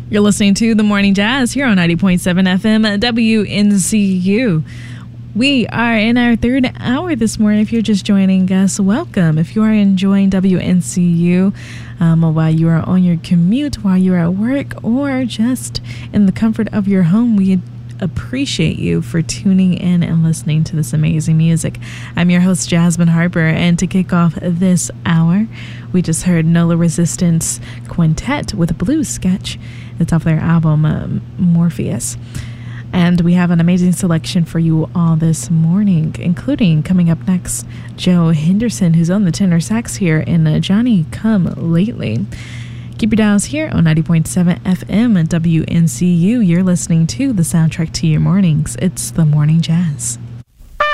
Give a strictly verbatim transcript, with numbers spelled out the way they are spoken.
You're listening to The Morning Jazz here on ninety point seven F M W N C U. We are in our third hour this morning. If you're just joining us, welcome. If you are enjoying W N C U um, while you are on your commute, while you're at work, or just in the comfort of your home, we appreciate you for tuning in and listening to this amazing music. I'm your host, Jasmine Harper, and to kick off this hour, we just heard Nola Resistance Quintet with a blues sketch. It's off their album, um, Morpheus. And we have an amazing selection for you all this morning, including coming up next, Joe Henderson, who's on the tenor sax here in uh, Johnny Come Lately. Keep your dials here on ninety point seven F M and W N C U. You're listening to the soundtrack to your mornings. It's The Morning Jazz.